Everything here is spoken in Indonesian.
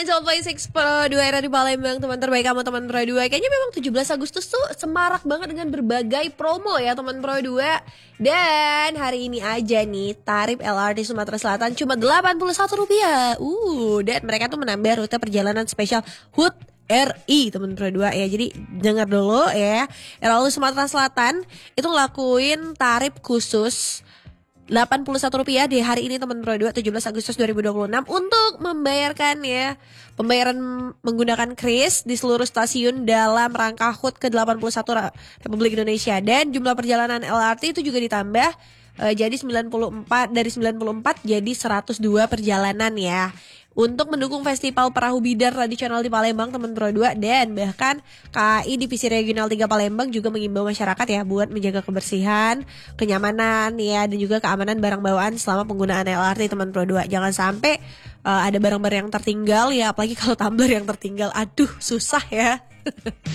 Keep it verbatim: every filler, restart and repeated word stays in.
Sobat Play enam Pro dua era di Palembang, teman terbaik kamu teman Pro dua. Kayaknya memang tujuh belas Agustus tuh semarak banget dengan berbagai promo ya teman Pro dua. Dan hari ini aja nih tarif L R T Sumatera Selatan cuma delapan puluh satu rupiah. Uh, dan mereka tuh menambah rute perjalanan spesial H U T R I teman Pro dua ya. Jadi dengar dulu ya. L R T Sumatera Selatan itu ngelakuin tarif khusus delapan puluh satu rupiah di hari ini teman Pro dua tujuh belas Agustus dua ribu dua puluh enam untuk membayarkan ya pembayaran menggunakan kris di seluruh stasiun dalam rangka H U T ke delapan puluh satu Republik Indonesia. Dan jumlah perjalanan L R T itu juga ditambah uh, jadi sembilan puluh empat dari sembilan puluh empat jadi seratus dua perjalanan ya. Untuk mendukung festival perahu bidar tradisional di Palembang teman Pro dua. Dan bahkan K A I Divisi Regional tiga Palembang juga mengimbau masyarakat ya buat menjaga kebersihan, kenyamanan ya, dan juga keamanan barang bawaan selama penggunaan L R T teman Pro dua. Jangan sampai uh, ada barang-barang yang tertinggal ya, apalagi kalau tumbler yang tertinggal. Aduh, susah ya.